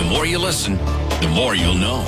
more you listen, the more you'll know.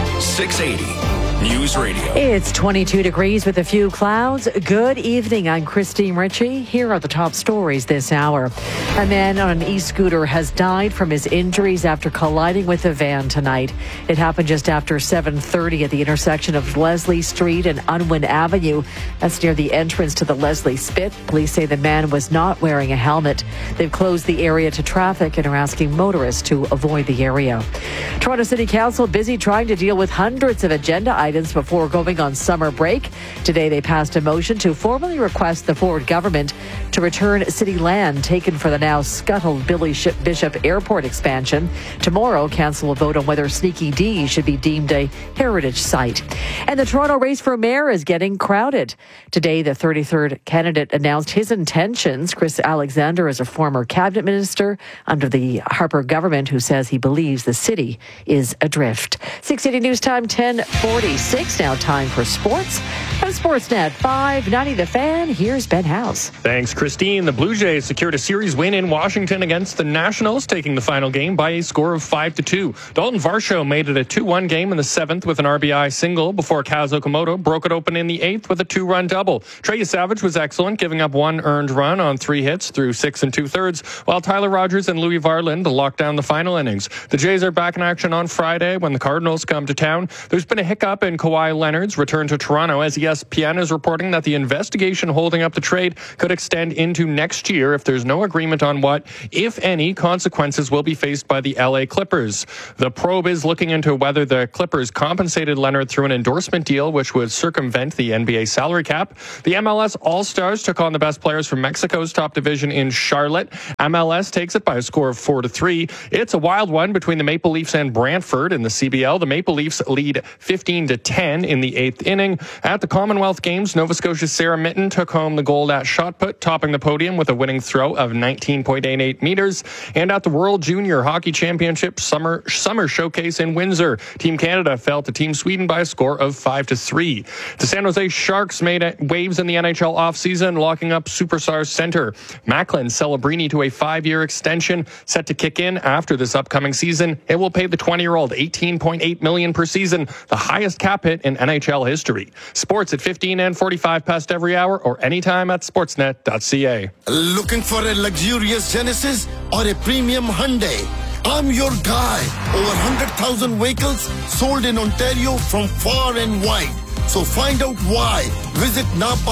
680 News Radio. It's 22 degrees with a few clouds. Good evening. I'm Christine Ritchie. Here are the top stories this hour. A man on an e-scooter has died from his injuries after colliding with a van tonight. It happened just after 7:30 at the intersection of Leslie Street and Unwin Avenue. That's near the entrance to the Leslie Spit. Police say the man was not wearing a helmet. They've closed the area to traffic and are asking motorists to avoid the area. Toronto City Council busy trying to deal with hundreds of agenda items before going on summer break. Today they passed a motion to formally request the Ford government to return city land taken for the now scuttled Billy Bishop Airport expansion. Tomorrow, council will vote on whether Sneaky D should be deemed a heritage site. And the Toronto race for mayor is getting crowded. Today, the 33rd candidate announced his intentions. Chris Alexander is a former cabinet minister under the Harper government who says he believes the city is adrift. 680 News Time, 10:46. Now time for sports. On Sportsnet 590 The Fan, here's Ben House. Thanks, Christine. The Blue Jays secured a series win in Washington against the Nationals, taking the final game by a score of 5-2. Dalton Varsho made it a 2-1 game in the 7th with an RBI single before Kaz Okamoto broke it open in the 8th with a 2-run double. Trey Savage was excellent, giving up 1 earned run on 3 hits through 6 2/3, while Tyler Rogers and Louis Varland locked down the final innings. The Jays are back in action on Friday when the Cardinals come to town. There's been a hiccup in Kawhi Leonard's return to Toronto, as ESPN is reporting that the investigation holding up the trade could extend into next year if there's no agreement on what, if any, consequences will be faced by the LA Clippers. The probe is looking into whether the Clippers compensated Leonard through an endorsement deal which would circumvent the NBA salary cap. The MLS All-Stars took on the best players from Mexico's top division in Charlotte. MLS takes it by a score of 4-3. It's a wild one between the Maple Leafs and Brantford in the CBL. The Maple Leafs lead 15-10 in the 8th inning. At the Commonwealth Games, Nova Scotia's Sarah Mitten took home the gold at shot put, topping the podium with a winning throw of 19.88 meters. And at the World Junior Hockey Championship Summer Showcase in Windsor, Team Canada fell to Team Sweden by a score of 5-3. The San Jose Sharks made waves in the NHL offseason, locking up superstar center Macklin Celebrini to a 5-year extension set to kick in after this upcoming season. It will pay the 20-year-old $18.8 million per season, the highest cap hit in NHL history. Sports at 15 and 45 past every hour or anytime at sportsnet.ca. Looking for a luxurious Genesis or a premium Hyundai? I'm your guy. Over 100,000 vehicles sold in Ontario from far and wide. So find out why. Visit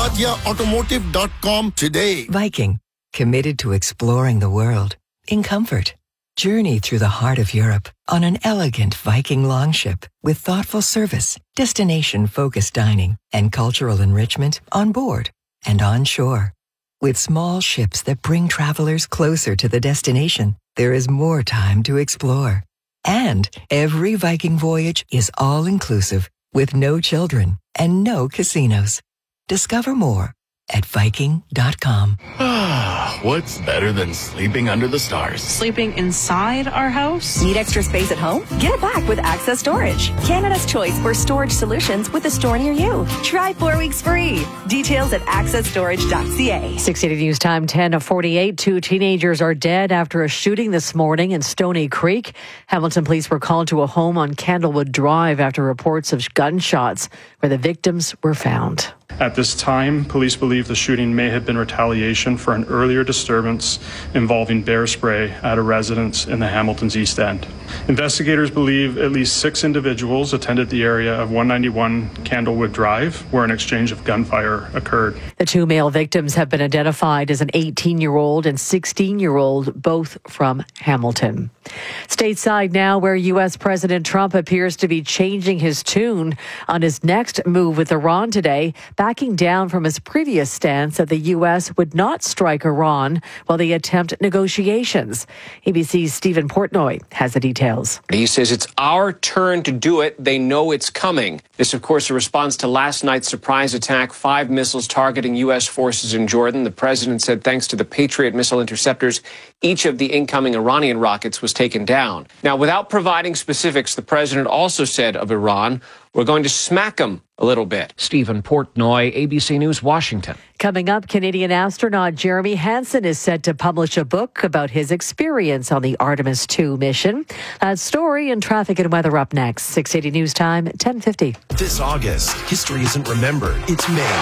napatiaautomotive.com today. Viking, committed to exploring the world in comfort. Journey through the heart of Europe on an elegant Viking longship with thoughtful service, destination-focused dining, and cultural enrichment on board and on shore. With small ships that bring travelers closer to the destination, there is more time to explore. And every Viking voyage is all-inclusive with no children and no casinos. Discover more at Viking.com. What's better than sleeping under the stars? Sleeping inside our house? Need extra space at home? Get it back with Access Storage. Canada's choice for storage solutions with a store near you. Try 4 weeks free. Details at accessstorage.ca. 680 News Time, 10:48. 2 teenagers are dead after a shooting this morning in Stony Creek. Hamilton police were called to a home on Candlewood Drive after reports of gunshots where the victims were found. At this time, police believe the shooting may have been retaliation for an earlier disturbance involving bear spray at a residence in the Hamilton's East End. Investigators believe at least 6 individuals attended the area of 191 Candlewood Drive, where an exchange of gunfire occurred. The 2 male victims have been identified as an 18-year-old and 16-year-old, both from Hamilton. Stateside now, where U.S. President Trump appears to be changing his tune on his next move with Iran today, backing down from his previous stance that the U.S. would not strike Iran while they attempt negotiations. ABC's Stephen Portnoy has the details. He says it's our turn to do it. They know it's coming. This, of course, a response to last night's surprise attack, 5 missiles targeting U.S. forces in Jordan. The president said thanks to the Patriot missile interceptors, each of the incoming Iranian rockets was taken down. Now, without providing specifics, the president also said of Iran, we're going to smack them a little bit. Stephen Portnoy, ABC News, Washington. Coming up, Canadian astronaut Jeremy Hansen is set to publish a book about his experience on the Artemis 2 mission. That story and traffic and weather up next. 680 News Time, 10:50. This August, history isn't remembered, it's made.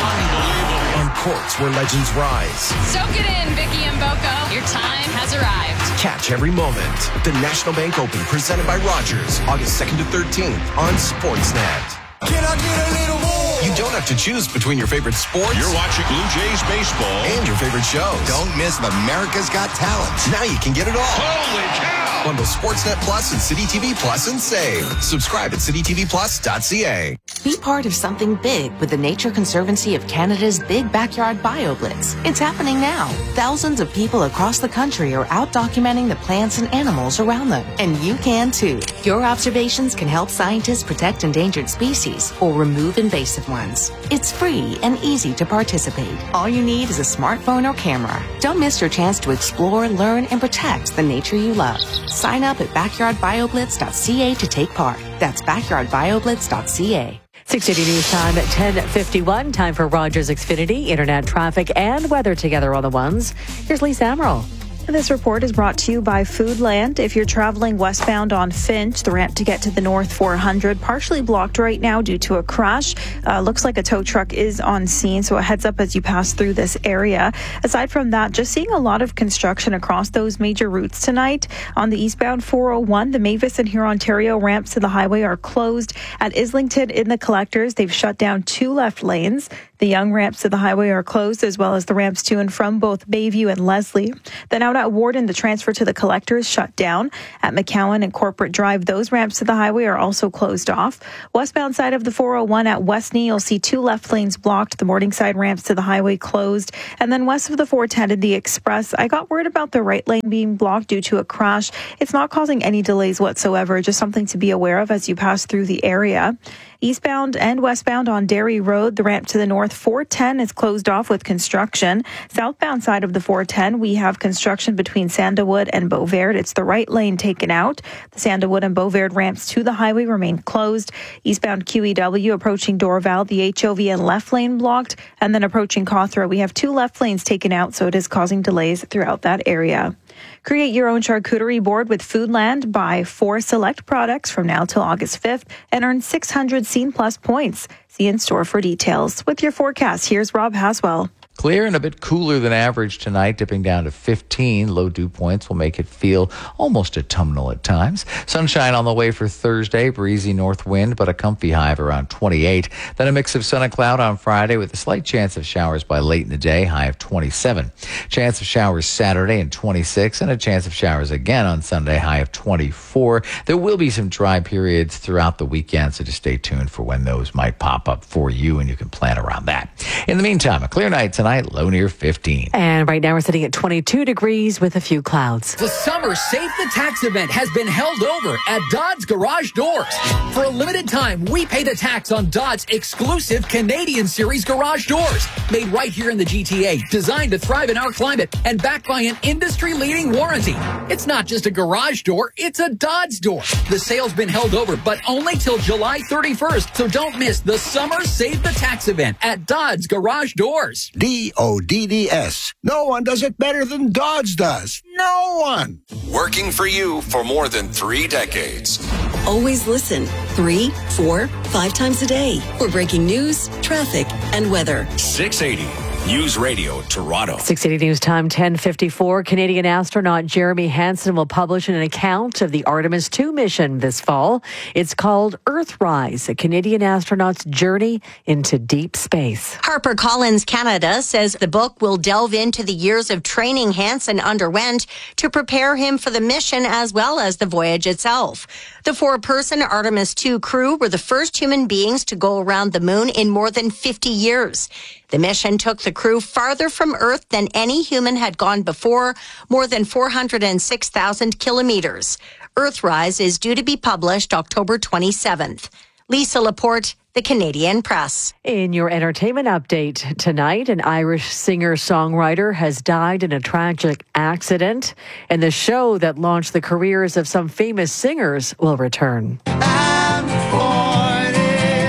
On courts where legends rise. Soak it in, Vicky and Boko. Your time has arrived. Catch every moment. The National Bank Open, presented by Rogers, August 2nd to 13th on Sportsnet. Can I get a little more? You don't have to choose between your favorite sports. You're watching Blue Jays baseball. And your favorite shows. Don't miss America's Got Talent. Now you can get it all. Holy cow! Bundle Sportsnet Plus and City TV Plus and save. Subscribe at citytvplus.ca. Be part of something big with the Nature Conservancy of Canada's Big Backyard BioBlitz. It's happening now. Thousands of people across the country are out documenting the plants and animals around them. And you can too. Your observations can help scientists protect endangered species or remove invasive ones. It's free and easy to participate. All you need is a smartphone or camera. Don't miss your chance to explore, learn, and protect the nature you love. Sign up at backyardbioblitz.ca to take part. That's backyardbioblitz.ca. 680 News Time at 10:51. Time for Rogers Xfinity, internet traffic and weather together on the ones. Here's Lisa Amaral. This report is brought to you by Foodland. If you're traveling westbound on Finch, the ramp to get to the North 400 partially blocked right now due to a crash. Looks like a tow truck is on scene, so a heads up as you pass through this area. Aside from that, just seeing a lot of construction across those major routes tonight. On the eastbound 401, the Mavis and Huron, Ontario ramps to the highway are closed. At Islington in the Collectors, they've shut down 2 left lanes. The Young ramps to the highway are closed, as well as the ramps to and from both Bayview and Leslie. Then out at Warden, the transfer to the Collectors shut down. At McCowan and Corporate Drive, those ramps to the highway are also closed off. Westbound side of the 401 at Westney, you'll see 2 left lanes blocked. The Morningside ramps to the highway closed. And then west of the 410 in the Express, I got word about the right lane being blocked due to a crash. It's not causing any delays whatsoever, just something to be aware of as you pass through the area. Eastbound and westbound on Derry Road, the ramp to the north 410 is closed off with construction. Southbound side of the 410, we have construction between Sandalwood and Beauvert. It's the right lane taken out. The Sandalwood and Beauvert ramps to the highway remain closed. Eastbound QEW approaching Dorval, the HOV and left lane blocked. And then approaching Cawthra, we have 2 left lanes taken out, so it is causing delays throughout that area. Create your own charcuterie board with Foodland. Buy 4 select products from now till August 5th and earn 600 Scene Plus points. See in store for details. With your forecast, here's Rob Haswell. Clear and a bit cooler than average tonight, dipping down to 15. Low dew points will make it feel almost autumnal at times. Sunshine on the way for Thursday, breezy north wind, but a comfy high of around 28. Then a mix of sun and cloud on Friday with a slight chance of showers by late in the day, high of 27. Chance of showers Saturday and 26, and a chance of showers again on Sunday, high of 24. There will be some dry periods throughout the weekend, so just stay tuned for when those might pop up for you, and you can plan around that. In the meantime, a clear night tonight. Low near 15. And right now we're sitting at 22 degrees with a few clouds. The summer Save the Tax event has been held over at Dodds Garage Doors. For a limited time, we pay the tax on Dodds exclusive Canadian Series garage doors. Made right here in the GTA, designed to thrive in our climate, and backed by an industry-leading warranty. It's not just a garage door, it's a Dodds door. The sale's been held over, but only till July 31st, so don't miss the summer Save the Tax event at Dodds Garage Doors. DODDS. No one does it better than Dodds does. No one. Working for you for more than 3 decades. Always listen 3, 4, 5 times a day for breaking news, traffic, and weather. 680 News Radio Toronto. 680 News Time, 10:54. Canadian astronaut Jeremy Hansen will publish an account of the Artemis 2 mission this fall. It's called Earthrise, a Canadian astronaut's journey into deep space. HarperCollins Canada says the book will delve into the years of training Hansen underwent to prepare him for the mission as well as the voyage itself. The 4-person Artemis 2 crew were the first human beings to go around the moon in more than 50 years. The mission took the crew farther from Earth than any human had gone before, more than 406,000 kilometers. Earthrise is due to be published October 27th. Lisa Laporte, The Canadian Press. In your entertainment update tonight, an Irish singer-songwriter has died in a tragic accident, and the show that launched the careers of some famous singers will return. I'm 40.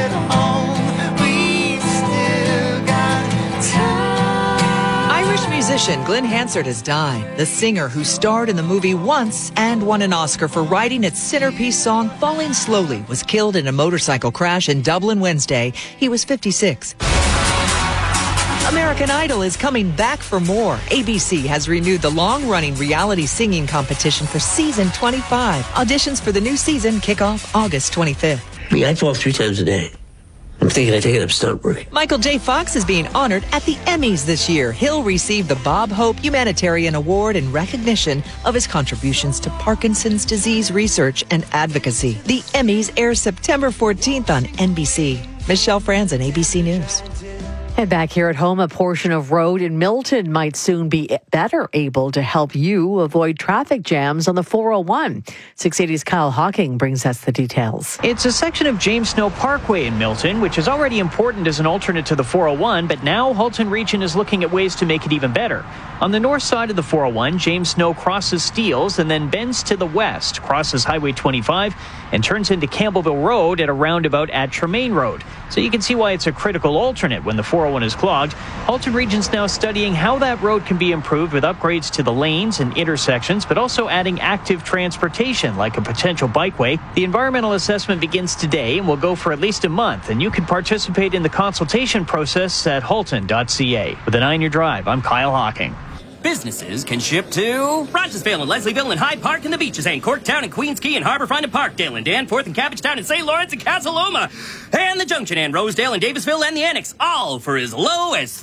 Musician Glenn Hansard has died. The singer who starred in the movie once and won an Oscar for writing its centerpiece song Falling Slowly was killed in a motorcycle crash in Dublin Wednesday. He was 56. American Idol is coming back for more. ABC has renewed the long-running reality singing competition for season 25. Auditions for the new season kick off August 25th. I fall 3 times a day. I'm thinking I take it up stunt work. Michael J. Fox is being honored at the Emmys this year. He'll receive the Bob Hope Humanitarian Award in recognition of his contributions to Parkinson's disease research and advocacy. The Emmys air September 14th on NBC. Michelle Franzen, ABC News. And back here at home, a portion of road in Milton might soon be better able to help you avoid traffic jams on the 401. 680's Kyle Hawking brings us the details. It's a section of James Snow Parkway in Milton, which is already important as an alternate to the 401, but now Halton Region is looking at ways to make it even better. On the north side of the 401, James Snow crosses Steeles and then bends to the west, crosses Highway 25, and turns into Campbellville Road at a roundabout at Tremaine Road. So you can see why it's a critical alternate when the 401 is clogged. Halton Region's now studying how that road can be improved with upgrades to the lanes and intersections, but also adding active transportation like a potential bikeway. The environmental assessment begins today and will go for at least a month, and you can participate in the consultation process at halton.ca. With an 9-year drive, I'm Kyle Hawking. Businesses can ship to Rogersville and Leslieville and Hyde Park and the Beaches and Corktown and Queens Quay and Harbourfront and Parkdale and Danforth and Cabbagetown and St. Lawrence and Casa Loma and the Junction and Rosedale and Davisville and the Annex, all for as low as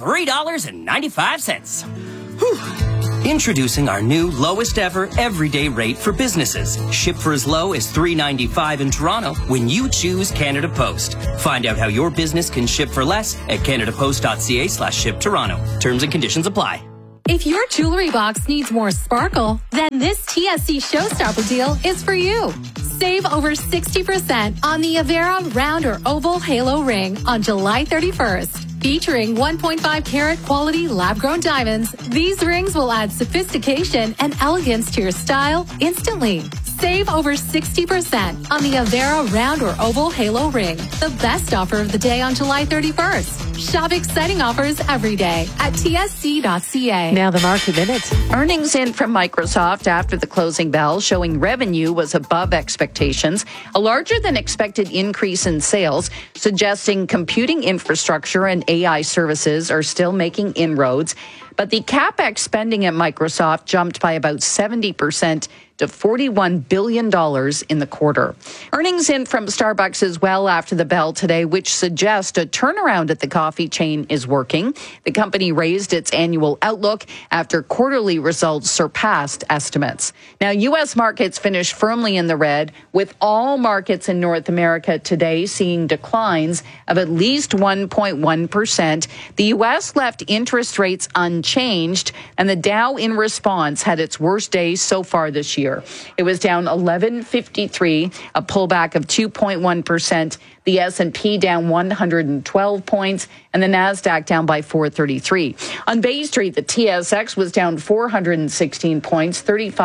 $3.95. Whew. Introducing our new lowest ever everyday rate for businesses. Ship for as low as $3.95 in Toronto when you choose Canada Post. Find out how your business can ship for less at canadapost.ca/ship Toronto. Terms and conditions apply. If your jewelry box needs more sparkle, then this TSC Showstopper deal is for you. Save over 60% on the Avera round or oval halo ring on July 31st. Featuring 1.5 carat quality lab-grown diamonds, these rings will add sophistication and elegance to your style instantly. Save over 60% on the Avera round or oval halo ring. The best offer of the day on July 31st. Shop exciting offers every day at tsc.ca. Now the market minute. Earnings in from Microsoft after the closing bell, showing revenue was above expectations. A larger than expected increase in sales, suggesting computing infrastructure and AI services are still making inroads. But the CapEx spending at Microsoft jumped by about 70% to $41 billion in the quarter. Earnings in from Starbucks as well after the bell today, which suggest a turnaround at the coffee chain is working. The company raised its annual outlook after quarterly results surpassed estimates. Now, U.S. markets finished firmly in the red, with all markets in North America today seeing declines of at least 1.1%. The U.S. left interest rates unchanged, and the Dow in response had its worst day so far this year. It was down 1153, a pullback of 2.1%. The S&P down 112 points, and the Nasdaq down by 433. On Bay Street, the TSX was down 416 points,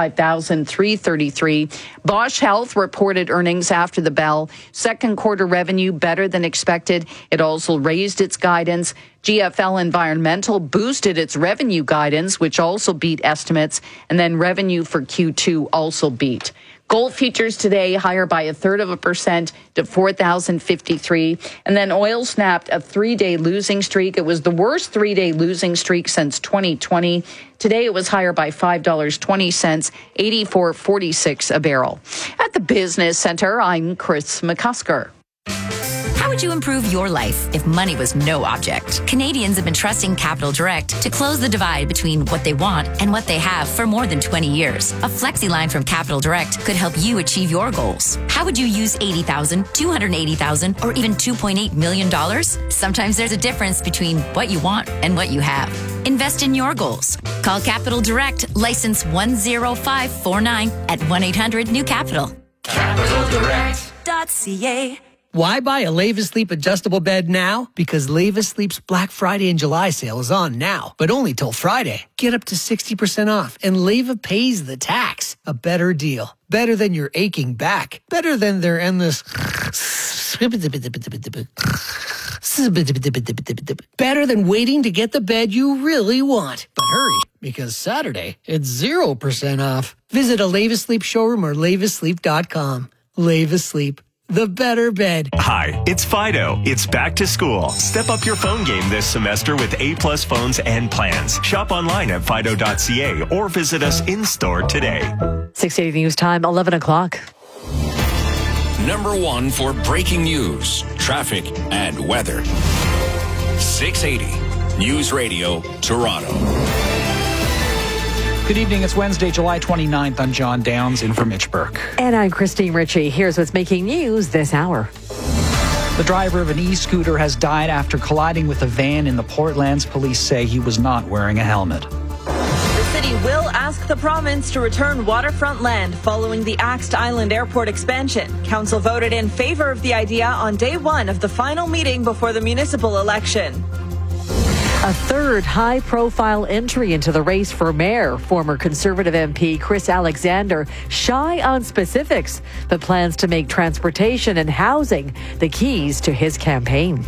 35,333. Bosch Health reported earnings after the bell. Second quarter revenue better than expected. It also raised its guidance. GFL Environmental boosted its revenue guidance, which also beat estimates, and then revenue for Q2 also beat. Gold futures today higher by 0.33% to 4,053. And then oil snapped a 3-day losing streak. It was the worst 3-day losing streak since 2020. Today it was higher by $5.20, 84.46 a barrel. At the Business Center, I'm Chris McCusker. How would you improve your life if money was no object? Canadians have been trusting Capital Direct to close the divide between what they want and what they have for more than 20 years. A flexi line from Capital Direct could help you achieve your goals. How would you use $80,000, $280,000, or even $2.8 million? Sometimes there's a difference between what you want and what you have. Invest in your goals. Call Capital Direct, license 10549 at 1-800-NEW-CAPITAL. CapitalDirect.ca. Why buy a Leva Sleep adjustable bed now? Because Leva Sleep's Black Friday and July sale is on now, but only till Friday. Get up to 60% off, and Leva pays the tax. A better deal. Better than your aching back. Better than their endless Better than waiting to get the bed you really want. But hurry, because Saturday, it's 0% off. Visit a Lavis Sleep showroom or lavisleep.com. Lavis Sleep, the better bed. Hi, it's Fido. It's back to school. Step up your phone game this semester with A-plus phones and plans. Shop online at fido.ca or visit us in-store today. 680 News Time, 11 o'clock. Number one for breaking news, traffic, and weather. 680 News Radio, Toronto. Good evening. It's Wednesday, July 29th. I'm John Downs in for Mitch Burke. And I'm Christine Ritchie. Here's what's making news this hour. The driver of an e-scooter has died after colliding with a van in the Portlands. Police say he was not wearing a helmet. The city will ask the province to return waterfront land following the Axt Island Airport expansion. Council voted in favor of the idea on day one of the final meeting before the municipal election. A third high-profile entry into the race for mayor, former Conservative MP Chris Alexander, shy on specifics, but plans to make transportation and housing the keys to his campaign.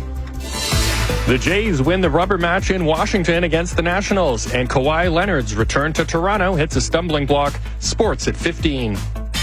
The Jays win the rubber match in Washington against the Nationals, and Kawhi Leonard's return to Toronto hits a stumbling block. Sports at 15.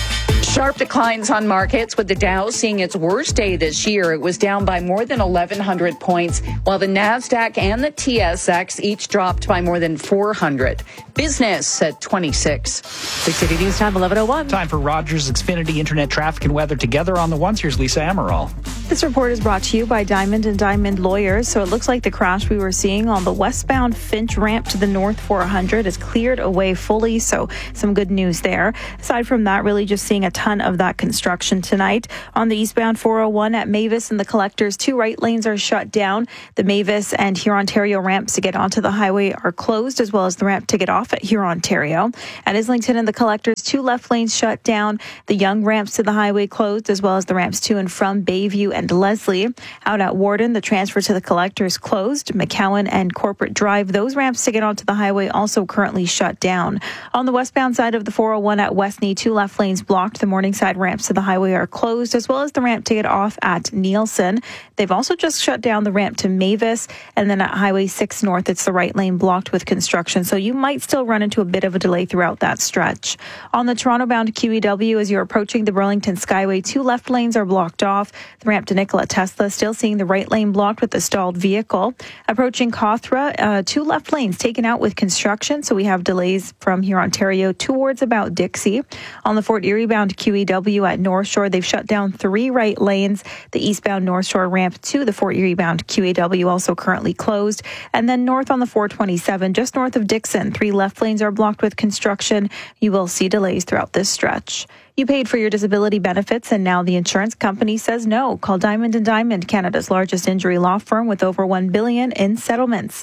Sharp declines on markets, with the Dow seeing its worst day this year. It was down by more than 1,100 points, while the NASDAQ and the TSX each dropped by more than 400. Business at 26. 680 News Time, 11:01. Time for Rogers Xfinity Internet Traffic and Weather together on the ones. Here's Lisa Amaral. This report is brought to you by Diamond and Diamond Lawyers. So it looks like the crash we were seeing on the westbound Finch ramp to the North 400 is cleared away fully. So some good news there. Aside from that, really just seeing a ton of that construction tonight. On the eastbound 401 at Mavis and the Collectors, 2 right lanes are shut down. The Mavis and Hurontario ramps to get onto the highway are closed, as well as the ramp to get off at Hurontario. At Islington and the Collectors, 2 left lanes shut down. The Young ramps to the highway closed, as well as the ramps to and from Bayview and Leslie. Out at Warden, the transfer to the Collectors closed. McCowan and Corporate Drive, those ramps to get onto the highway also currently shut down. On the westbound side of the 401 at Westney, 2 left lanes blocked. The Morningside ramps to the highway are closed, as well as the ramp to get off at Nielsen. They've also just shut down the ramp to Mavis, and then at Highway 6 North, it's the right lane blocked with construction, so you might still run into a bit of a delay throughout that stretch. On the Toronto-bound QEW, as you're approaching the Burlington Skyway, 2 left lanes are blocked off. The ramp to Nikola Tesla, still seeing the right lane blocked with the stalled vehicle. Approaching Cawthra, 2 left lanes taken out with construction, so we have delays from here, Ontario, towards about Dixie. On the Fort Erie-bound QEW at North Shore, they've shut down 3 right lanes. The eastbound North Shore ramp to the Fort Erie-bound QEW also currently closed. And then north on the 427, just north of Dixon, 3 left lanes are blocked with construction. You will see delays throughout this stretch. You paid for your disability benefits, and now the insurance company says no. Call Diamond and Diamond, Canada's largest injury law firm with over $1 billion in settlements.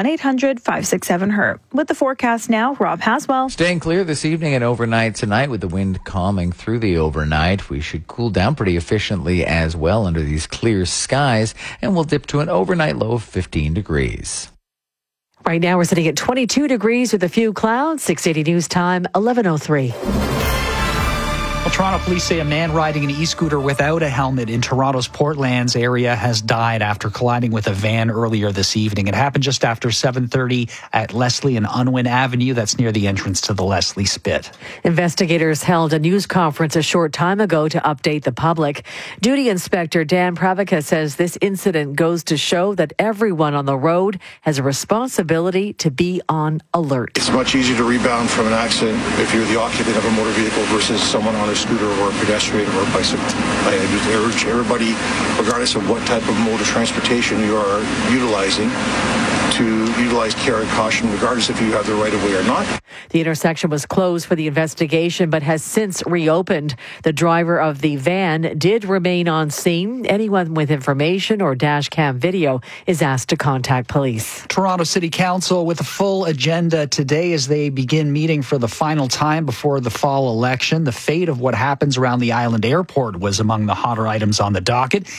1-800-567-HURT. With the forecast now, Rob Haswell. Staying clear this evening and overnight tonight, with the wind calming through the overnight. We should cool down pretty efficiently as well under these clear skies, and we'll dip to an overnight low of 15 degrees. Right now, we're sitting at 22 degrees with a few clouds. 680 News Time, 11:03. Well, Toronto police say a man riding an e-scooter without a helmet in Toronto's Portlands area has died after colliding with a van earlier this evening. It happened just after 7:30 at Leslie and Unwin Avenue. That's near the entrance to the Leslie Spit. Investigators held a news conference a short time ago to update the public. Duty Inspector Dan Pravica says this incident goes to show that everyone on the road has a responsibility to be on alert. It's much easier to rebound from an accident if you're the occupant of a motor vehicle versus someone on a scooter or a pedestrian or a bicycle. I urge everybody, regardless of what type of mode of transportation you are utilizing, to utilize care and caution, regardless if you have the right of way or not. The intersection was closed for the investigation, but has since reopened. The driver of the van did remain on scene. Anyone with information or dash cam video is asked to contact police. Toronto City Council with a full agenda today as they begin meeting for the final time before the fall election. The fate of what happens around the Island Airport was among the hotter items on the docket.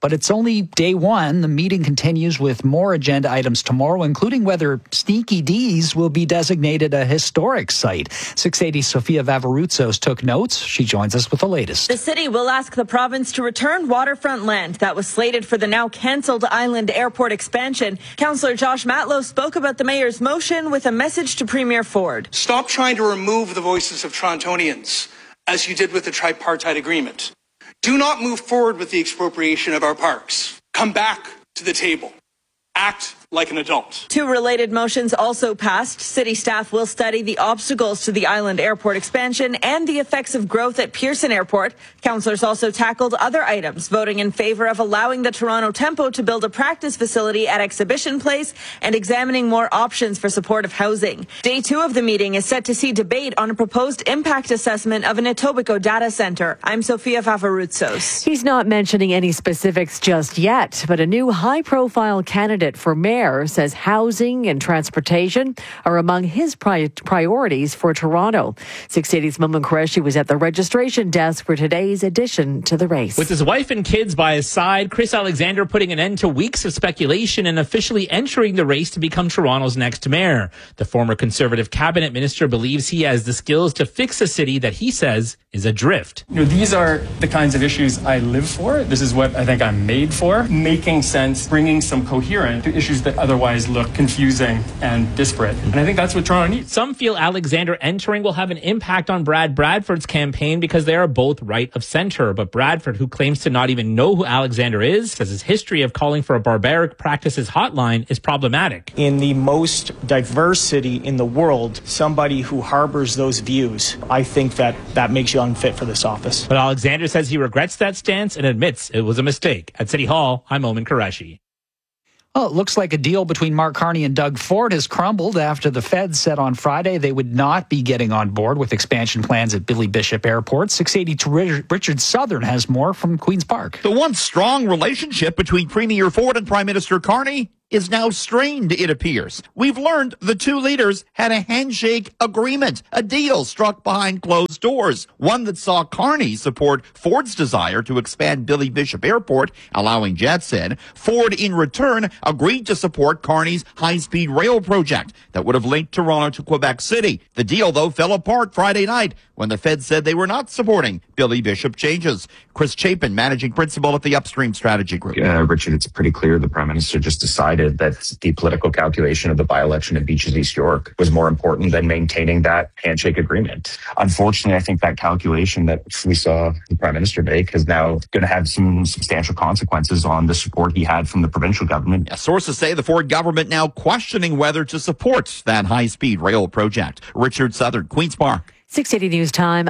But it's only day one. The meeting continues with more agenda items tomorrow, including whether Sneaky D's will be designated a historic site. 680 Sofia Vavarutsos took notes. She joins us with the latest. The city will ask the province to return waterfront land that was slated for the now cancelled Island Airport expansion. Councillor Josh Matlow spoke about the mayor's motion with a message to Premier Ford. Stop trying to remove the voices of Torontonians, as you did with the tripartite agreement. Do not move forward with the expropriation of our parks. Come back to the table. Act like an adult. Two related motions also passed. City staff will study the obstacles to the Island Airport expansion and the effects of growth at Pearson Airport. Councillors also tackled other items, voting in favour of allowing the Toronto Tempo to build a practice facility at Exhibition Place and examining more options for supportive housing. Day two of the meeting is set to see debate on a proposed impact assessment of an Etobicoke data centre. I'm Sofia Vavarutsos. He's not mentioning any specifics just yet, but a new high-profile candidate for mayor says housing and transportation are among his priorities for Toronto. 680's Momin Qureshi was at the registration desk for today's addition to the race. With his wife and kids by his side, Chris Alexander putting an end to weeks of speculation and officially entering the race to become Toronto's next mayor. The former Conservative cabinet minister believes he has the skills to fix a city that he says is adrift. These are the kinds of issues I live for. This is what I think I'm made for. Making sense, bringing some coherence to issues that otherwise look confusing and disparate. And I think that's what Toronto needs. Some feel Alexander entering will have an impact on Brad Bradford's campaign because they are both right of centre. But Bradford, who claims to not even know who Alexander is, says his history of calling for a barbaric practices hotline is problematic. In the most diverse city in the world, somebody who harbors those views, I think that makes you unfit for this office. But Alexander says he regrets that stance and admits it was a mistake. At City Hall, I'm Momin Qureshi. Well, it looks like a deal between Mark Carney and Doug Ford has crumbled after the Feds said on Friday they would not be getting on board with expansion plans at Billy Bishop Airport. 680 Richard Southern has more from Queen's Park. The once strong relationship between Premier Ford and Prime Minister Carney is now strained, it appears. We've learned the two leaders had a handshake agreement, a deal struck behind closed doors, one that saw Carney support Ford's desire to expand Billy Bishop Airport, allowing jets in. Ford, in return, agreed to support Carney's high-speed rail project that would have linked Toronto to Quebec City. The deal, though, fell apart Friday night when the Fed said they were not supporting Billy Bishop changes. Chris Chapin, managing principal at the Upstream Strategy Group. Richard, it's pretty clear the Prime Minister just decided that the political calculation of the by-election at Beaches East York was more important than maintaining that handshake agreement. Unfortunately, I think that calculation that we saw the Prime Minister make is now going to have some substantial consequences on the support he had from the provincial government. Sources say the Ford government now questioning whether to support that high-speed rail project. Richard Southern, Queen's Park. 680 News Time,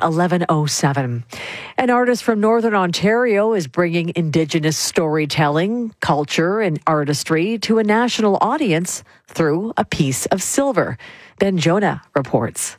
11:07. An artist from Northern Ontario is bringing Indigenous storytelling, culture, and artistry to a national audience through a piece of silver. Ben Jonah reports.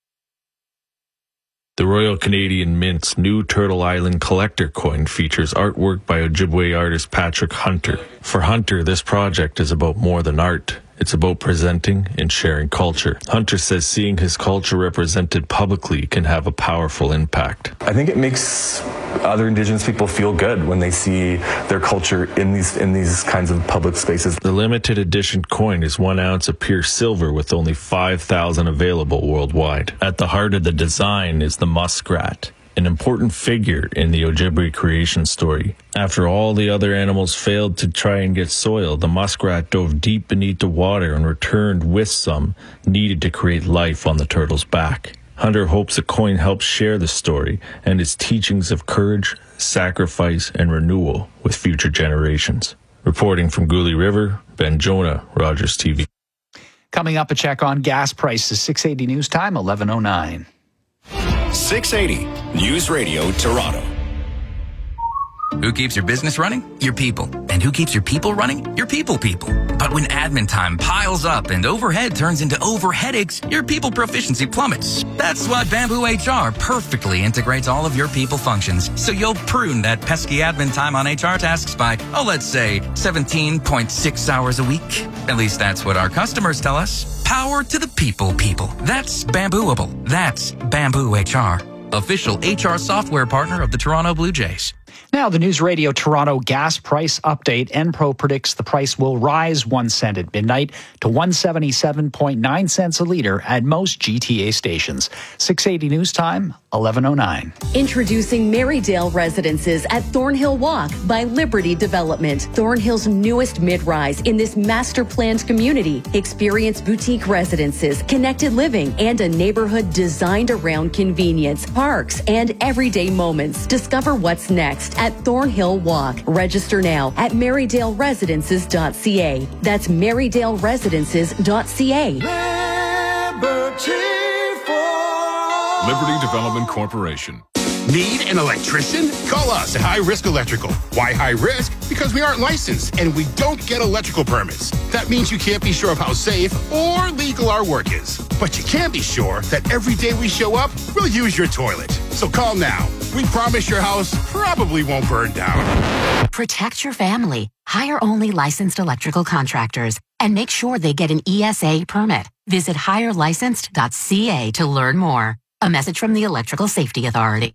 The Royal Canadian Mint's new Turtle Island collector coin features artwork by Ojibwe artist Patrick Hunter. For Hunter, this project is about more than art. It's about presenting and sharing culture. Hunter says seeing his culture represented publicly can have a powerful impact. I think it makes other Indigenous people feel good when they see their culture in these kinds of public spaces. The limited edition coin is 1 ounce of pure silver with only 5,000 available worldwide. At the heart of the design is the muskrat, an important figure in the Ojibwe creation story. After all the other animals failed to try and get soil, the muskrat dove deep beneath the water and returned with some needed to create life on the turtle's back. Hunter hopes the coin helps share the story and its teachings of courage, sacrifice, and renewal with future generations. Reporting from Gooley River, Ben Jonah, Rogers TV. Coming up, a check on gas prices. 680 News Time, 11:09. 680 News Radio Toronto. Who keeps your business running? Your people. And who keeps your people running? Your people. But when admin time piles up and overhead turns into overheadaches, your people proficiency plummets. That's why Bamboo HR perfectly integrates all of your people functions, so you'll prune that pesky admin time on HR tasks by, let's say, 17.6 hours a week. At least that's what our customers tell us. Power to the people. That's Bambooable. That's Bamboo HR. Official HR software partner of the Toronto Blue Jays. Now, the News Radio Toronto gas price update. Enpro predicts the price will rise 1 cent at midnight to 177.9 cents a liter at most GTA stations. 680 News Time, 11:09. Introducing Marydale Residences at Thornhill Walk by Liberty Development. Thornhill's newest mid-rise in this master-planned community. Experience boutique residences, connected living, and a neighborhood designed around convenience, parks, and everyday moments. Discover what's next at Thornhill Walk. Register now at marydale-residences.ca. That's marydale-residences.ca. Liberty Development Corporation. Need an electrician? Call us at High Risk Electrical. Why high risk? Because we aren't licensed and we don't get electrical permits. That means you can't be sure of how safe or legal our work is. But you can be sure that every day we show up, we'll use your toilet. So call now. We promise your house probably won't burn down. Protect your family. Hire only licensed electrical contractors and make sure they get an ESA permit. Visit hirelicensed.ca to learn more. A message from the Electrical Safety Authority.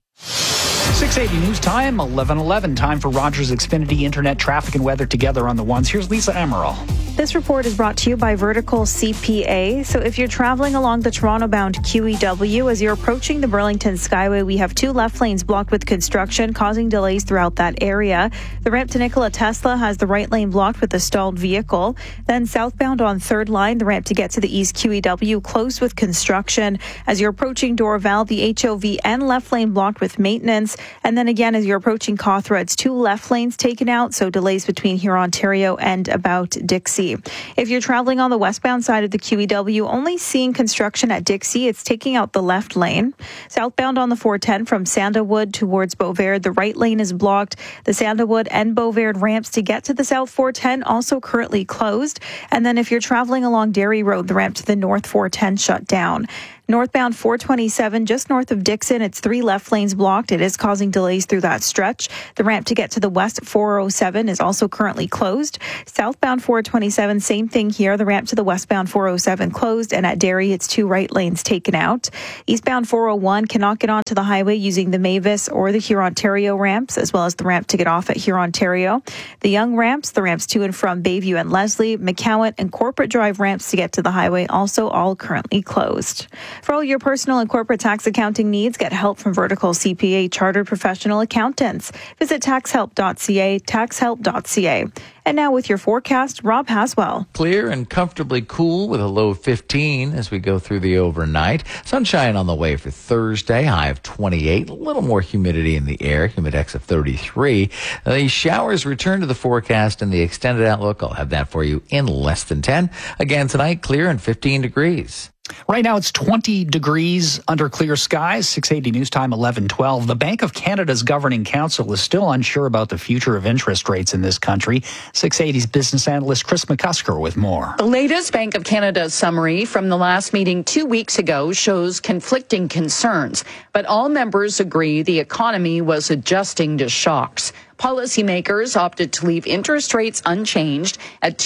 680 News Time, 11:11. Time for Rogers Xfinity Internet traffic and weather together on the ones. Here's Lisa Emerald. This report is brought to you by Vertical CPA. So if you're traveling along the Toronto-bound QEW, as you're approaching the Burlington Skyway, we have 2 left lanes blocked with construction, causing delays throughout that area. The ramp to Nikola Tesla has the right lane blocked with a stalled vehicle. Then southbound on 3rd Line, the ramp to get to the East QEW closed with construction. As you're approaching Dorval, the HOV and left lane blocked with maintenance. And then again, as you're approaching Cawthra, it's 2 left lanes taken out, so delays between Hurontario and about Dixie. If you're traveling on the westbound side of the QEW, only seeing construction at Dixie, it's taking out the left lane. Southbound on the 410 from Sandalwood towards Beauvert, the right lane is blocked. The Sandalwood and Beauvert ramps to get to the South 410 also currently closed. And then if you're traveling along Derry Road, the ramp to the North 410 shut down. Northbound 427, just north of Dixon, it's 3 left lanes blocked. It is causing delays through that stretch. The ramp to get to the West 407 is also currently closed. Southbound 427, same thing here. The ramp to the westbound 407 closed, and at Derry, it's 2 right lanes taken out. Eastbound 401 cannot get onto the highway using the Mavis or the Hurontario ramps, as well as the ramp to get off at Hurontario. The Young ramps, the ramps to and from Bayview and Leslie, McCowan, and Corporate Drive ramps to get to the highway, also all currently closed. For all your personal and corporate tax accounting needs, get help from Vertical CPA Chartered Professional Accountants. Visit taxhelp.ca, taxhelp.ca. And now with your forecast, Rob Haswell. Clear and comfortably cool with a low of 15 as we go through the overnight. Sunshine on the way for Thursday, high of 28. A little more humidity in the air, humidex of 33. The showers return to the forecast in the extended outlook. I'll have that for you in less than 10. Again tonight, clear and 15 degrees. Right now, it's 20 degrees under clear skies, 680 News Time, 11:12. The Bank of Canada's Governing Council is still unsure about the future of interest rates in this country. 680's business analyst Chris McCusker with more. The latest Bank of Canada summary from the last meeting 2 weeks ago shows conflicting concerns, but all members agree the economy was adjusting to shocks. Policymakers opted to leave interest rates unchanged at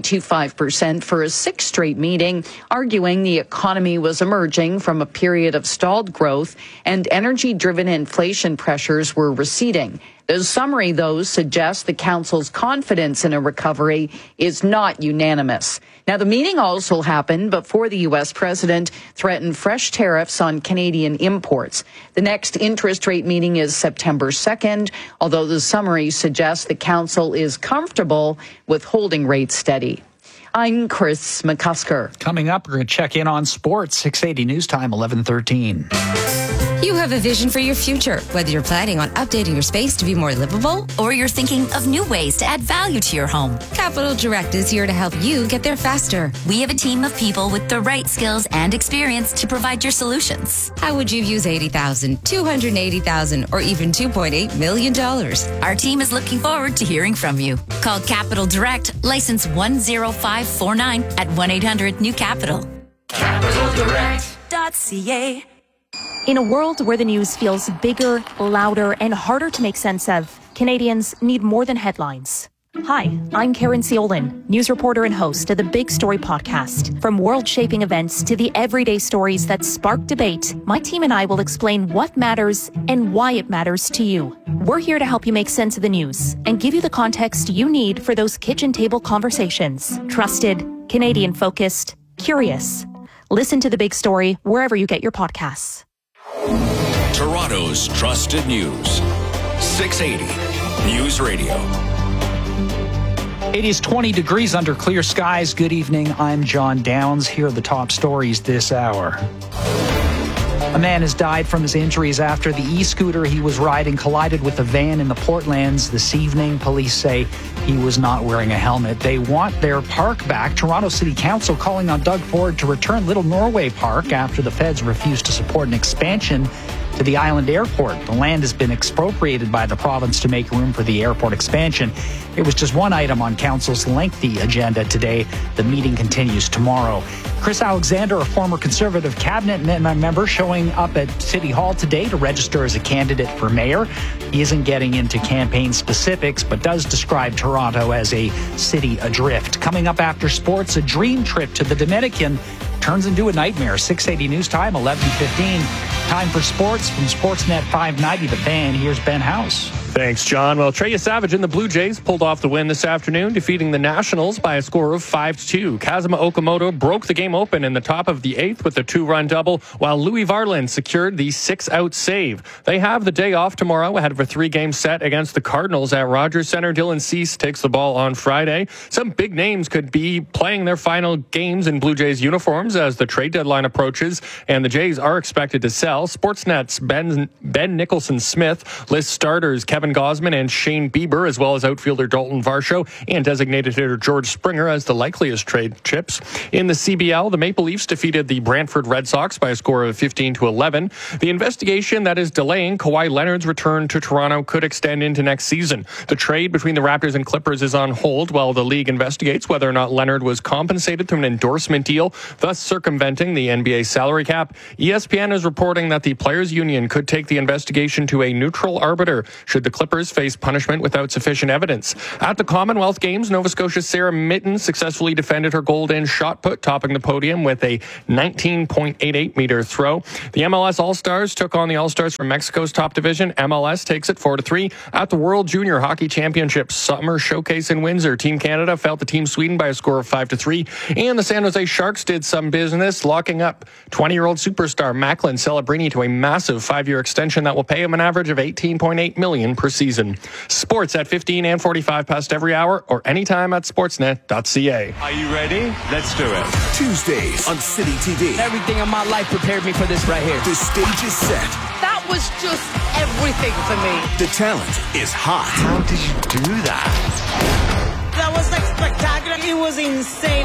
2.25% for a 6th straight meeting, arguing the economy was emerging from a period of stalled growth and energy-driven inflation pressures were receding. The summary, though, suggests the Council's confidence in a recovery is not unanimous. Now, the meeting also happened before the U.S. president threatened fresh tariffs on Canadian imports. The next interest rate meeting is September 2nd, although the summary suggests the Council is comfortable with holding rates steady. I'm Chris McCusker. Coming up, we're going to check in on sports. 680 News Time, 11:13. You have a vision for your future, whether you're planning on updating your space to be more livable Or you're thinking of new ways to add value to your home. Capital Direct is here to help you get there faster. We have a team of people with the right skills and experience to provide your solutions. How would you use $80,000, $280,000, or even $2.8 million? Our team is looking forward to hearing from you. Call Capital Direct, license 10549 at 1-800-NEW-CAPITAL. CapitalDirect.ca. In a world where the news feels bigger, louder, and harder to make sense of, Canadians need more than headlines. Hi, I'm Karen Ciolin, news reporter and host of the Big Story podcast. From world-shaping events to the everyday stories that spark debate, my team and I will explain what matters and why it matters to you. We're here to help you make sense of the news and give you the context you need for those kitchen table conversations. Trusted, Canadian-focused, curious. Listen to The Big Story wherever you get your podcasts. Toronto's trusted news. 680 News Radio. It is 20 degrees under clear skies. Good evening. I'm John Downs. Here are the top stories this hour. A man has died from his injuries after the e-scooter he was riding collided with a van in the Portlands this evening. Police say he was not wearing a helmet. They want their park back. Toronto City Council calling on Doug Ford to return Little Norway Park after the feds refused to support an expansion to the Island Airport. The land has been expropriated by the province to make room for the airport expansion. It was just one item on Council's lengthy agenda today. The meeting continues tomorrow. Chris Alexander, a former Conservative cabinet member, showing up at City Hall today to register as a candidate for mayor. He isn't getting into campaign specifics, but does describe Toronto as a city adrift. Coming up after sports, a dream trip to the Dominican turns into a nightmare. 680 News Time, 11:15. Time for sports from Sportsnet 590. The Fan. Here's Ben House. Thanks, John. Well, Treya Savage and the Blue Jays pulled off the win this afternoon, defeating the Nationals by a score of 5-2. Kazuma Okamoto broke the game open in the top of the 8th with a 2-run double, while Louis Varland secured the 6-out save. They have the day off tomorrow ahead of a 3-game set against the Cardinals at Rogers Centre. Dylan Cease takes the ball on Friday. Some big names could be playing their final games in Blue Jays uniforms as the trade deadline approaches, and the Jays are expected to sell. Sportsnet's Ben Nicholson-Smith lists starters Kevin Gausman and Shane Bieber, as well as outfielder Dalton Varsho and designated hitter George Springer as the likeliest trade chips. In the CBL, the Maple Leafs defeated the Brantford Red Sox by a score of 15-11. The investigation that is delaying Kawhi Leonard's return to Toronto could extend into next season. The trade between the Raptors and Clippers is on hold while the league investigates whether or not Leonard was compensated through an endorsement deal, thus circumventing the NBA salary cap. ESPN is reporting that the Players Union could take the investigation to a neutral arbiter should the Clippers face punishment without sufficient evidence. At the Commonwealth Games, Nova Scotia's Sarah Mitten successfully defended her gold in shot put, topping the podium with a 19.88-meter throw. The MLS All-Stars took on the All-Stars from Mexico's top division. MLS takes it 4-3. At the World Junior Hockey Championship Summer Showcase in Windsor, Team Canada fell to Team Sweden by a score of 5-3. And the San Jose Sharks did some business, locking up 20-year-old superstar Macklin Celebrini to a massive 5-year extension that will pay him an average of $18.8 million per season. Sports at 15 and 45 past every hour or anytime at sportsnet.ca. Are you ready? Let's do it. Tuesdays on City TV. Everything in my life prepared me for this right here. The stage is set. That was just everything for me. The talent is hot. How did you do that? That was like spectacular. It was insane.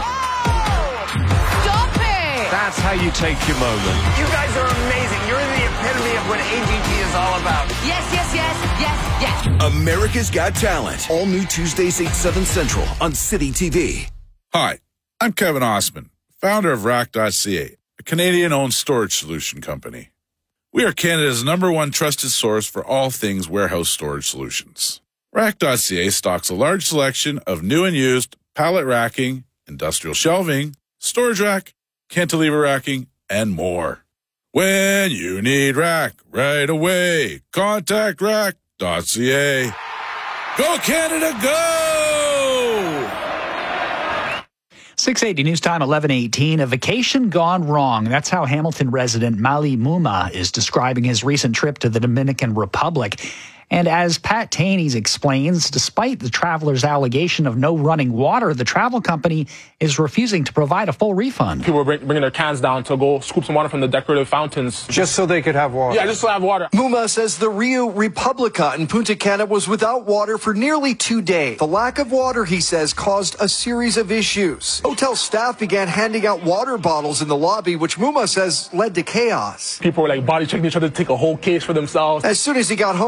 Stop it! That's how you take your moment. You guys are amazing. You're the epitome of what AGT is all about. Yes, yes, yes, yes, yes. America's Got Talent. All new Tuesdays 8/7 Central on City TV. Hi, I'm Kevin Osman, founder of Rack.ca, a Canadian-owned storage solution company. We are Canada's #1 trusted source for all things warehouse storage solutions. Rack.ca stocks a large selection of new and used pallet racking, industrial shelving, storage rack, cantilever racking, and more. When you need rack right away, contact Rack.ca. Go Canada, go! 680 News Time, 11:18. A vacation gone wrong. That's how Hamilton resident Mali Muma is describing his recent trip to the Dominican Republic. And as Pat Taney explains, despite the traveler's allegation of no running water, the travel company is refusing to provide a full refund. People were bringing their cans down to go scoop some water from the decorative fountains. Just so they could have water? Yeah, just to have water. Muma says the Rio Republica in Punta Cana was without water for nearly 2 days. The lack of water, he says, caused a series of issues. Hotel staff began handing out water bottles in the lobby, which Muma says led to chaos. People were like body checking each other to take a whole case for themselves. As soon as he got home, Muma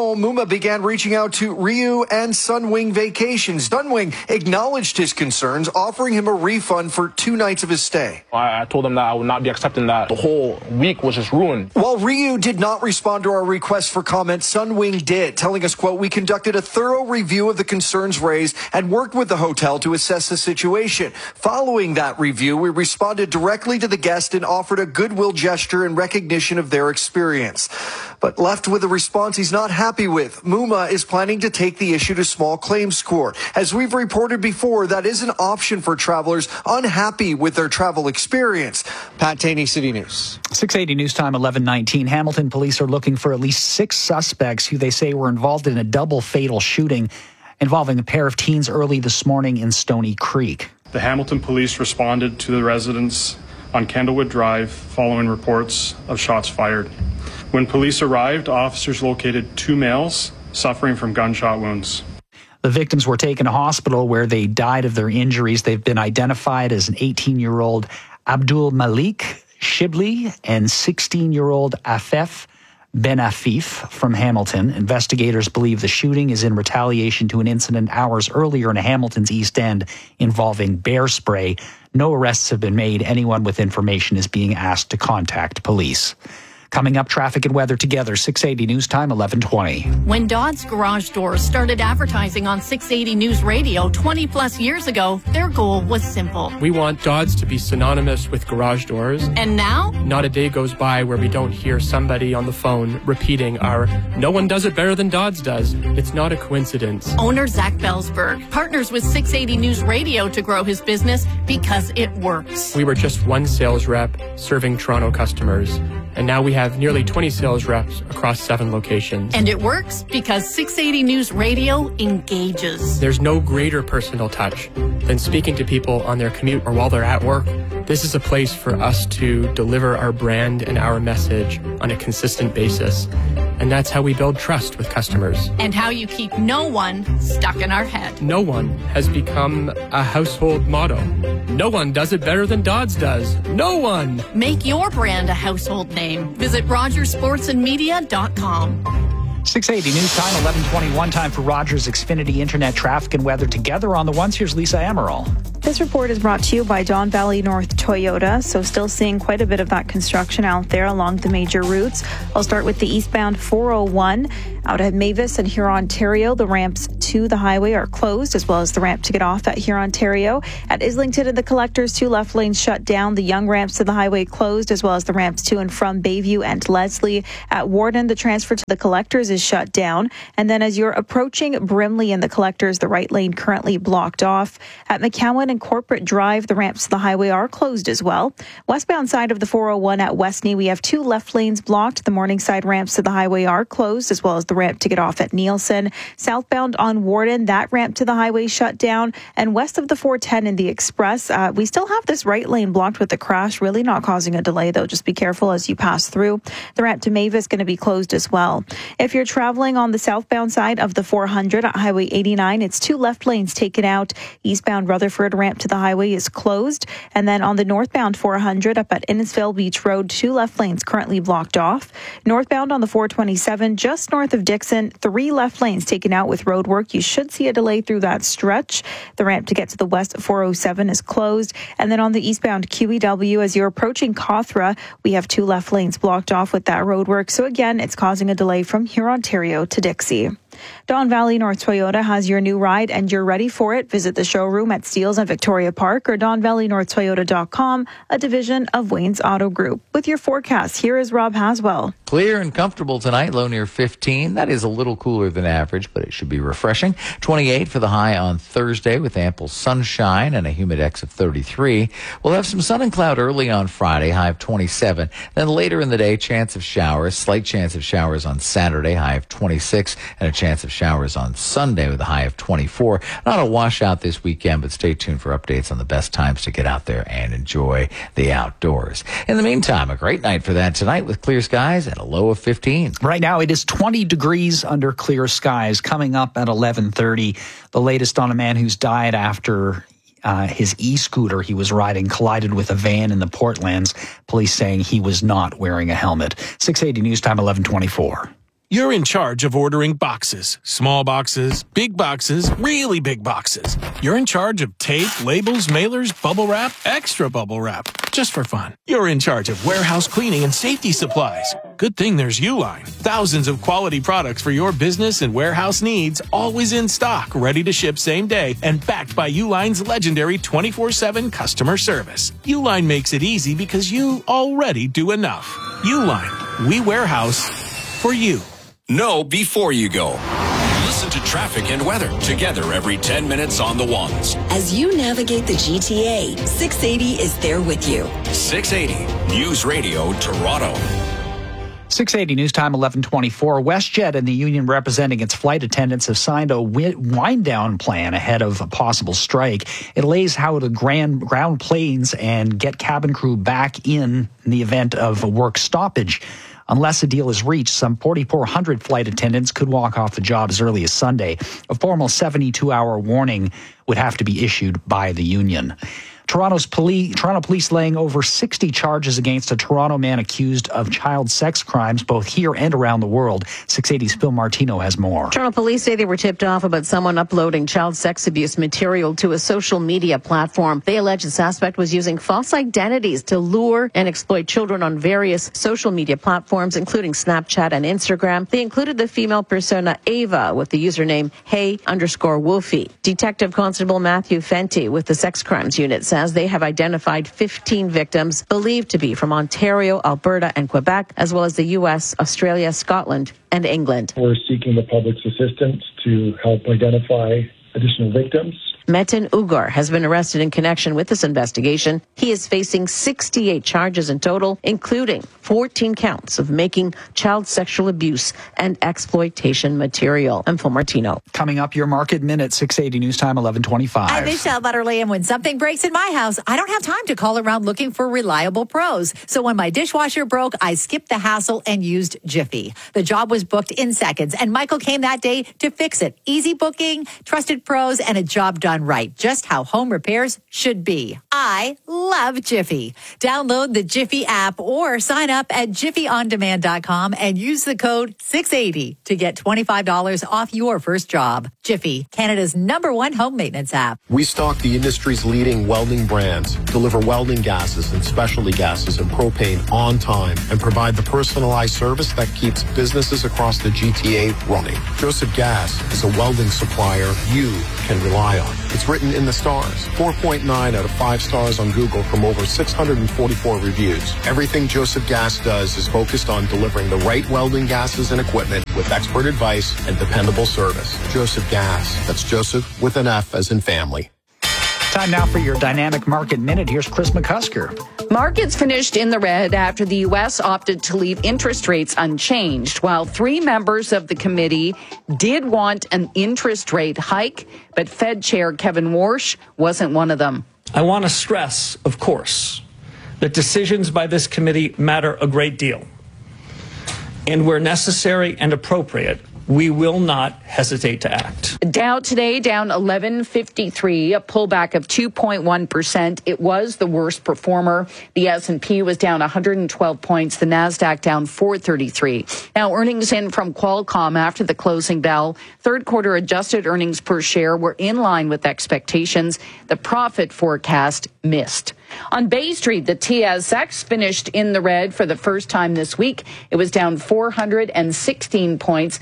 Muma began reaching out to Ryu and Sunwing Vacations. Sunwing acknowledged his concerns, offering him a refund for 2 nights of his stay. I told them that I would not be accepting that. The whole week was just ruined. While Ryu did not respond to our request for comment, Sunwing did, telling us, quote, "We conducted a thorough review of the concerns raised and worked with the hotel to assess the situation. Following that review, we responded directly to the guest and offered a goodwill gesture in recognition of their experience." But left with a response he's not happy with, Muma is planning to take the issue to small claims court. As we've reported before, that is an option for travelers unhappy with their travel experience. Pat Taney, City News. 680 News Time, 11:19. Hamilton police are looking for at least 6 suspects who they say were involved in a double fatal shooting involving a pair of teens early this morning in Stony Creek. The Hamilton police responded to the residence on Candlewood Drive following reports of shots fired. When police arrived, officers located 2 males suffering from gunshot wounds. The victims were taken to hospital where they died of their injuries. They've been identified as an 18-year-old Abdul Malik Shibli and 16-year-old Afef Ben Afif from Hamilton. Investigators believe the shooting is in retaliation to an incident hours earlier in Hamilton's East End involving bear spray. No arrests have been made. Anyone with information is being asked to contact police. Coming up, traffic and weather together. 680 News Time, 11:20. When Dodds Garage Doors started advertising on 680 News Radio 20 plus years ago, their goal was simple. We want Dodds to be synonymous with garage doors. And now? Not a day goes by where we don't hear somebody on the phone repeating our "no one does it better than Dodds does." It's not a coincidence. Owner Zach Belsberg partners with 680 News Radio to grow his business because it works. We were just one sales rep serving Toronto customers, and now we have nearly 20 sales reps across 7 locations. And it works because 680 News Radio engages. There's no greater personal touch than speaking to people on their commute or while they're at work. This is a place for us to deliver our brand and our message on a consistent basis. And that's how we build trust with customers. And how you keep no one stuck in our head. No one has become a household motto. No one does it better than Dodds does. No one. Make your brand a household name. Visit RogersSportsandMedia.com. 680 News Time, 11:21. Time for Rogers Xfinity Internet traffic and weather together on the ones. Here's Lisa Amaral. This report is brought to you by Don Valley North Toyota. So still seeing quite a bit of that construction out there along the major routes. I'll start with the eastbound 401 out at Mavis and Huron, Ontario. The ramps to the highway are closed, as well as the ramp to get off at Huron, Ontario. At Islington and the Collectors, 2 left lanes shut down. The young ramps to the highway closed, as well as the ramps to and from Bayview and Leslie. At Warden, the transfer to the Collectors is shut down. And then as you're approaching Brimley and the Collectors, the right lane currently blocked off. At McCowan and Corporate Drive, the ramps to the highway are closed as well. Westbound side of the 401 at Westney, we have 2 left lanes blocked. The Morningside ramps to the highway are closed, as well as the ramp to get off at Nielsen. Southbound on Warden, that ramp to the highway shut down. And west of the 410 in the Express, we still have this right lane blocked with the crash, really not causing a delay, though. Just be careful as you pass through. The ramp to Mavis going to be closed as well. If you're traveling on the southbound side of the 400 at Highway 89, it's 2 left lanes taken out. Eastbound Rutherford ramp to the highway is closed. And then on the northbound 400 up at Innisfil Beach Road, 2 left lanes currently blocked off. Northbound on the 427 just north of Dixon, 3 left lanes taken out with road work. You should see a delay through that stretch. The ramp to get to the west 407 is closed. And then on the eastbound QEW, as you're approaching Cawthra, we have 2 left lanes blocked off with that road work. So again, it's causing a delay from Huron, Ontario to Dixie. Don Valley North Toyota has your new ride and you're ready for it. Visit the showroom at Steeles and Victoria Park or DonValleyNorthToyota.com, a division of Wayne's Auto Group. With your forecast, here is Rob Haswell. Clear and comfortable tonight, low near 15. That is a little cooler than average, but it should be refreshing. 28 for the high on Thursday with ample sunshine and a humidex of 33. We'll have some sun and cloud early on Friday, high of 27. Then later in the day, chance of showers, slight chance of showers on Saturday, high of 26, and a chance of showers on Sunday with a high of 24. Not a washout this weekend, but stay tuned for updates on the best times to get out there and enjoy the outdoors. In the meantime, a great night for that tonight with clear skies and a low of 15. Right now, it is 20 degrees under clear skies. Coming up at 11:30, the latest on a man who's died after his e-scooter he was riding collided with a van in the Portlands. Police saying he was not wearing a helmet. 680 News Time, 11:24. You're in charge of ordering boxes. Small boxes, big boxes, really big boxes. You're in charge of tape, labels, mailers, bubble wrap, extra bubble wrap. Just for fun. You're in charge of warehouse cleaning and safety supplies. Good thing there's Uline. Thousands of quality products for your business and warehouse needs, always in stock, ready to ship same day, and backed by Uline's legendary 24/7 customer service. Uline makes it easy because you already do enough. Uline. We warehouse for you. Know before you go. Listen to traffic and weather together every 10 minutes on the ones. As you navigate the GTA, 680 is there with you. 680 News Radio Toronto. 680 News Time, 11:24. WestJet and the union representing its flight attendants have signed a wind-down plan ahead of a possible strike. It lays out to ground planes and get cabin crew back in the event of a work stoppage. Unless a deal is reached, some 4,400 flight attendants could walk off the job as early as Sunday. A formal 72-hour warning would have to be issued by the union. Toronto police laying over 60 charges against a Toronto man accused of child sex crimes both here and around the world. 680's Phil Martino has more. Toronto police say they were tipped off about someone uploading child sex abuse material to a social media platform. They allege the suspect was using false identities to lure and exploit children on various social media platforms, including Snapchat and Instagram. They included the female persona Ava with the username Hey_Wolfie. Detective Constable Matthew Fenty with the Sex Crimes Unit says they have identified 15 victims believed to be from Ontario, Alberta, and Quebec, as well as the U.S., Australia, Scotland, and England. We're seeking the public's assistance to help identify additional victims. Metin Ugar has been arrested in connection with this investigation. He is facing 68 charges in total, including 14 counts of making child sexual abuse and exploitation material. I'm Phil Martino. Coming up, your Market Minute, 680 News Time, 11:25. I'm Michelle Butterly, and when something breaks in my house, I don't have time to call around looking for reliable pros. So when my dishwasher broke, I skipped the hassle and used Jiffy. The job was booked in seconds, and Michael came that day to fix it. Easy booking, trusted pros, and a job done right. Just how home repairs should be. I love Jiffy. Download the Jiffy app or sign up at jiffyondemand.com and use the code 680 to get $25 off your first job. Jiffy, Canada's #1 home maintenance app. We stock the industry's leading welding brands, deliver welding gases and specialty gases and propane on time, and provide the personalized service that keeps businesses across the GTA running. Joseph Gas is a welding supplier you can rely on. It's written in the stars. 4.9 out of 5 stars on Google from over 644 reviews. Everything Joseph Gas does is focused on delivering the right welding gases and equipment with expert advice and dependable service. Joseph Gas. That's Joseph with an F as in family. Time now for your Dynamic Market Minute. Here's Chris McCusker. Markets finished in the red after the U.S. opted to leave interest rates unchanged, while 3 members of the committee did want an interest rate hike, but Fed Chair Kevin Warsh wasn't one of them. I want to stress, of course, that decisions by this committee matter a great deal. And where necessary and appropriate, we will not hesitate to act. Dow today down 1153, a pullback of 2.1%. It was the worst performer. The S&P was down 112 points. The Nasdaq down 433. Now earnings in from Qualcomm after the closing bell. Third quarter adjusted earnings per share were in line with expectations. The profit forecast missed. On Bay Street, the TSX finished in the red for the first time this week. It was down 416 points,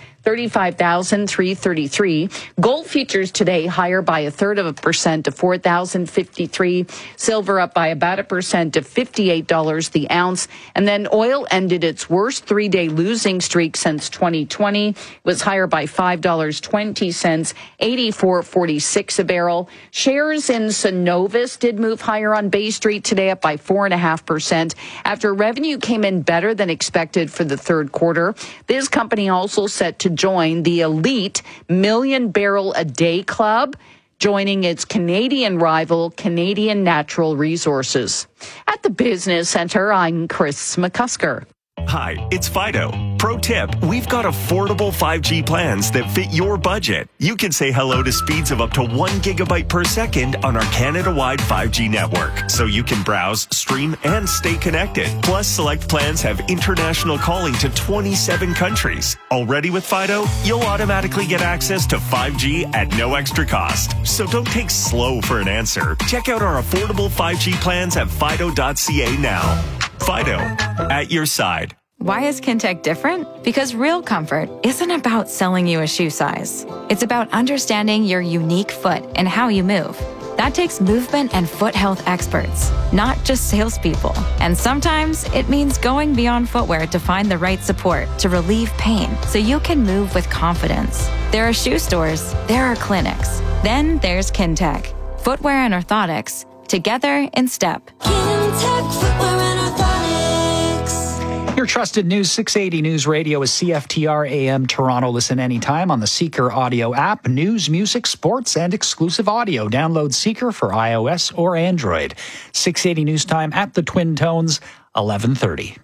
35,333. Gold futures today higher by 0.33% to 4,053. Silver up by about 1% to $58 the ounce. And then oil ended its worst 3-day losing streak since 2020. It was higher by $5.20, 84.46 a barrel. Shares in Cenovus did move higher on Bay Street today, up by 4.5% after revenue came in better than expected for the third quarter. This company also set to join the elite million barrel a day club, joining its Canadian rival, Canadian Natural Resources. At the Business Center, I'm Chris McCusker. Hi, it's Fido. Pro tip, we've got affordable 5G plans that fit your budget. You can say hello to speeds of up to 1 gigabyte per second on our Canada-wide 5G network, so you can browse, stream, and stay connected. Plus, select plans have international calling to 27 countries. Already with Fido, you'll automatically get access to 5G at no extra cost. So don't take slow for an answer. Check out our affordable 5G plans at fido.ca now. Fido, at your side. Why is Kintec different? Because real comfort isn't about selling you a shoe size. It's about understanding your unique foot and how you move. That takes movement and foot health experts, not just salespeople. And sometimes it means going beyond footwear to find the right support to relieve pain so you can move with confidence. There are shoe stores, there are clinics. Then there's Kintec. Footwear and orthotics, together in step. Kintec Footwear and Orthotics. Your trusted News 680 News Radio is CFTR AM Toronto. Listen anytime on the Seeker audio app. News, music, sports, and exclusive audio. Download Seeker for iOS or Android. 680 News Time at the Twin Tones, 11:30.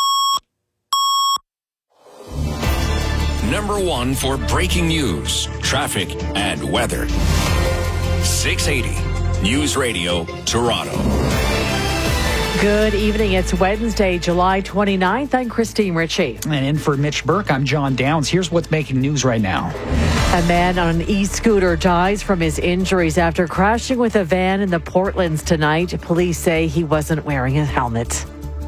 Number one for breaking news, traffic, and weather. 680 News Radio, Toronto. Good evening. It's Wednesday, July 29th. I'm Christine Ritchie. And in for Mitch Burke, I'm John Downs. Here's what's making news right now. A man on an e-scooter dies from his injuries after crashing with a van in the Portlands tonight. Police say he wasn't wearing a helmet.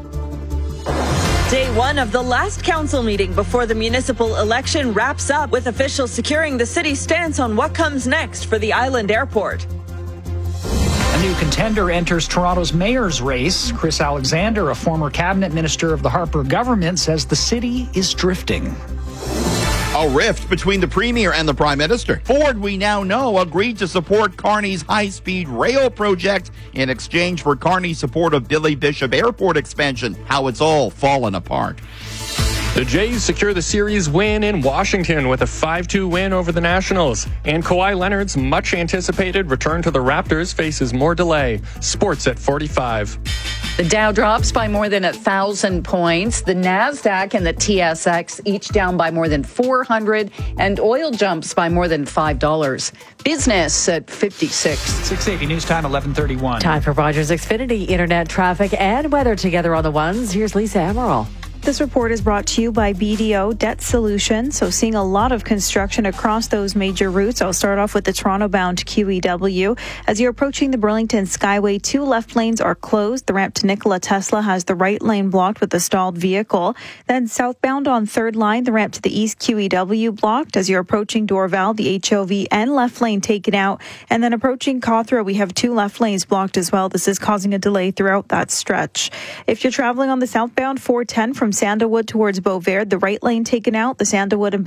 Day one of the last council meeting before the municipal election wraps up with officials securing the city's stance on what comes next for the Island Airport. A new contender enters Toronto's mayor's race. Chris Alexander, a former cabinet minister of the Harper government, says the city is drifting. A rift between the Premier and the Prime Minister. Ford, we now know, agreed to support Carney's high-speed rail project in exchange for Carney's support of Billy Bishop Airport expansion. How it's all fallen apart. The Jays secure the series win in Washington with a 5-2 win over the Nationals. And Kawhi Leonard's much-anticipated return to the Raptors faces more delay. Sports at 45. The Dow drops by more than 1,000 points. The NASDAQ and the TSX each down by more than 400. And oil jumps by more than $5. Business at 56. 680 News Time, 11:31. Time for Rogers Xfinity internet traffic and weather together on the ones. Here's Lisa Amaral. This report is brought to you by BDO Debt Solutions. So seeing a lot of construction across those major routes. I'll start off with the Toronto-bound QEW. As you're approaching the Burlington Skyway, 2 left lanes are closed. The ramp to Nikola Tesla has the right lane blocked with a stalled vehicle. Then southbound on 3rd line, the ramp to the east QEW blocked. As you're approaching Dorval, the HOV and left lane taken out. And then approaching Cawthra, we have 2 left lanes blocked as well. This is causing a delay throughout that stretch. If you're traveling on the southbound 410 from Sandalwood towards Beauvais, the right lane taken out. The Sandalwood and